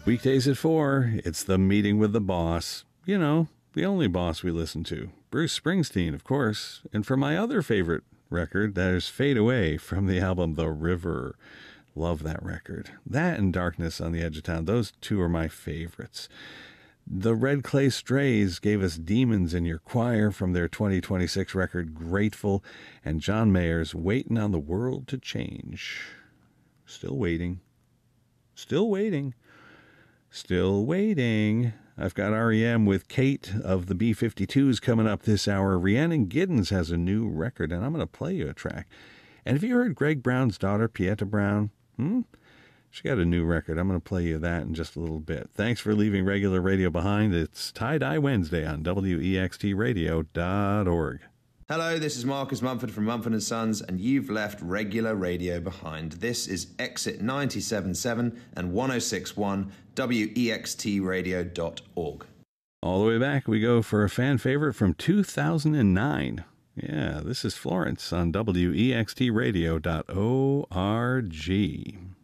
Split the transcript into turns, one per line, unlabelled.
Weekdays at 4, it's the meeting with the boss. You know, the only boss we listen to. Bruce Springsteen, of course. And for my other favorite record, there's Fade Away from the album The River. Love that record. That and Darkness on the Edge of Town. Those two are my favorites. The Red Clay Strays gave us Demons in Your Choir from their 2026 record Grateful, and John Mayer's Waiting on the World to Change. Still waiting. Still waiting. Still waiting. I've got REM with Kate of the B-52s coming up this hour. Rhiannon Giddens has a new record, and I'm going to play you a track. And have you heard Greg Brown's daughter, Pieta Brown? She got a new record. I'm going to play you that in just a little bit. Thanks for leaving regular radio behind. It's Tie-Dye Wednesday on WEXTradio.org.
Hello, this is Marcus Mumford from Mumford & Sons, and you've left regular radio behind. This is Exit 97.7 and 106.1 WEXTradio.org.
All the way back, we go for a fan favorite from 2009. Yeah, this is Florence on WEXTradio.org.